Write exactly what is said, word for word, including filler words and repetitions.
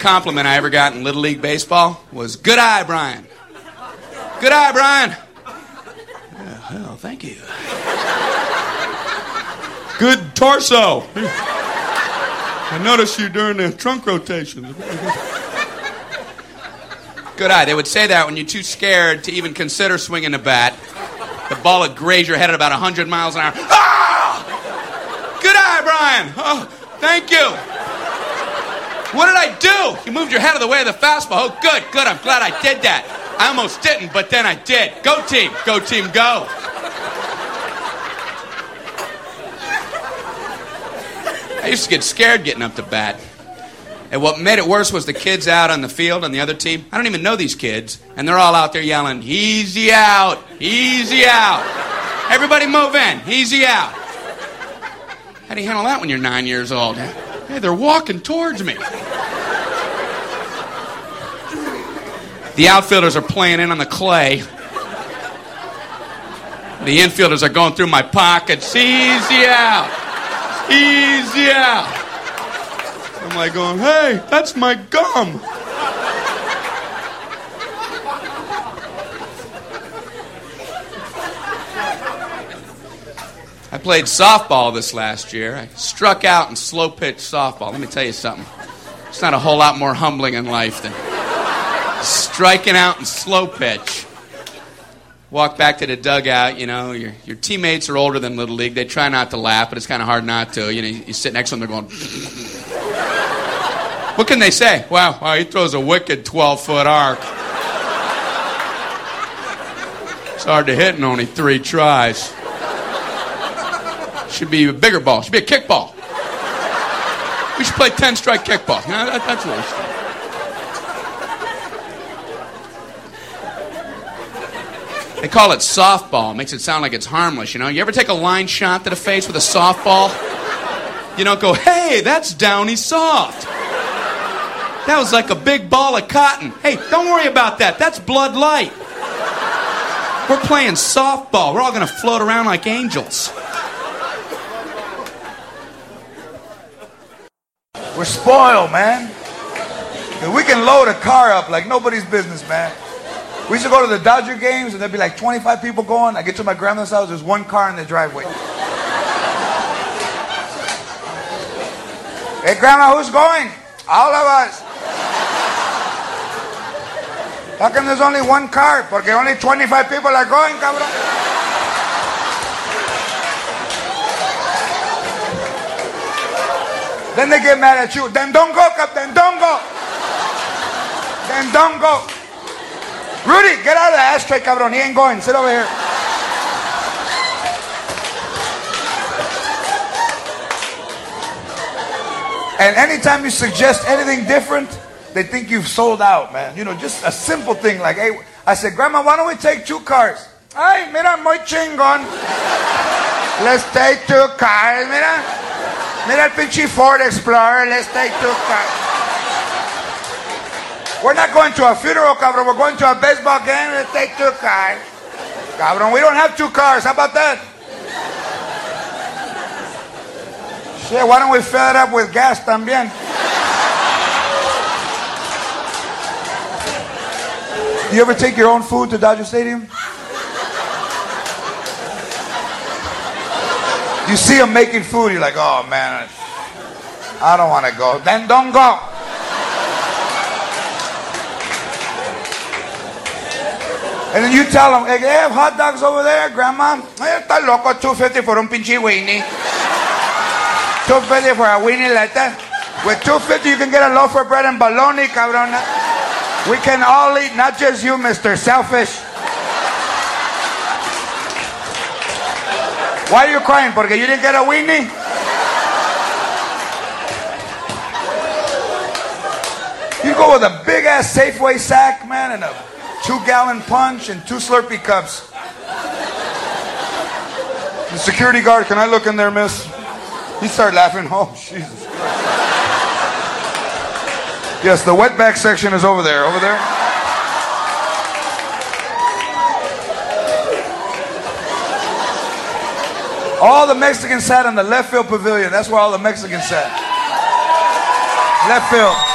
compliment I ever got in Little League Baseball was, "Good eye, Brian." Good eye, Brian. Oh, well, thank you. Good torso. I noticed you during the trunk rotations. Good eye. They would say that when you're too scared to even consider swinging the bat. The ball would graze your head at about one hundred miles an hour. Ah! Good eye, Brian. Oh, thank you. What did I do? You moved your head out of the way of the fastball. Oh, good, good. I'm glad I did that. I almost didn't, but then I did. Go team. Go team, go. I used to get scared getting up to bat. And what made it worse was the kids out on the field on the other team. I don't even know these kids. And they're all out there yelling, "Easy out, easy out. Everybody move in, easy out." How do you handle that when you're nine years old? Hey, they're walking towards me. The outfielders are playing in on the clay. The infielders are going through my pockets. Easy out. Easy out. I'm like going, "Hey, that's my gum." I played softball this last year. I struck out in slow pitch softball. Let me tell you something. It's not a whole lot more humbling in life than striking out in slow pitch. Walk back to the dugout, you know, your your teammates are older than Little League. They try not to laugh, but it's kind of hard not to. You know, you sit next to them, they're going, what can they say? Wow, wow, he throws a wicked twelve-foot arc. It's hard to hit in only three tries. Should be a bigger ball. Should be a kickball. We should play ten-strike kickball. You know, that, that's what we should do. They call it softball. It makes it sound like it's harmless, you know. You ever take a line shot to the face with a softball? You don't go, "Hey, that's downy soft. That was like a big ball of cotton. Hey, don't worry about that. That's Blood Light. We're playing softball. We're all going to float around like angels." We're spoiled, man. We can load a car up like nobody's business, man. We used to go to the Dodger games, and there'd be like twenty-five people going. I get to my grandma's house, there's one car in the driveway. "Hey, Grandma, who's going?" "All of us." "How come there's only one car?" "Porque only twenty-five people are going, cabrón." Then they get mad at you. "Then don't go, Captain, don't go. Then don't go. Rudy, get out of the ashtray, cabrón. He ain't going. Sit over here." And anytime you suggest anything different, they think you've sold out, man. You know, just a simple thing like, "Hey," I said, "Grandma, why don't we take two cars?" "Ay, mira, muy chingón. Let's take two cars, mira. Mira el pinche Ford Explorer, let's take two cars. We're not going to a funeral, cabrón. We're going to a baseball game. Let's take two cars. Cabrón, we don't have two cars. How about that? Shit, why don't we fill it up with gas también?" You ever take your own food to Dodger Stadium? You see them making food, you're like, "Oh man, I don't want to go." "Then don't go." And then you tell them, "Hey, they have hot dogs over there, Grandma?" "Ay, está loco, two fifty for un pinche weenie. two fifty for a weenie like that. With two fifty you can get a loaf of bread and bologna, cabrón. We can all eat, not just you, Mister Selfish." "Why are you crying? Porque you didn't get a weenie?" You go with a big ass Safeway sack, man, and a two gallon punch and two Slurpee cups. The security guard, "Can I look in there, miss?" He started laughing. "Oh, Jesus Christ." Yes, the wetback section is over there. Over there. All the Mexicans sat in the left field pavilion. That's where all the Mexicans sat. Left field.